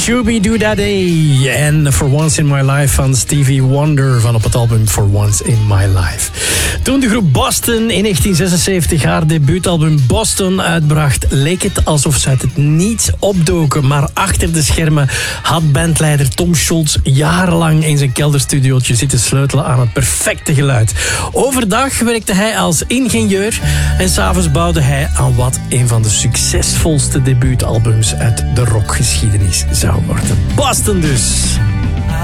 Shooby-Doo-Da Day en For Once in My Life van Stevie Wonder van op het album For Once in My Life. Toen de groep Boston in 1976 haar debuutalbum Boston uitbracht, leek het alsof ze uit het niets opdoken. Maar achter de schermen had bandleider Tom Scholz jarenlang in zijn kelderstudiootje zitten sleutelen aan het perfecte geluid. Overdag werkte hij als ingenieur en 's avonds bouwde hij aan wat een van de succesvolste debuutalbums uit de rockgeschiedenis zou worden. Boston dus.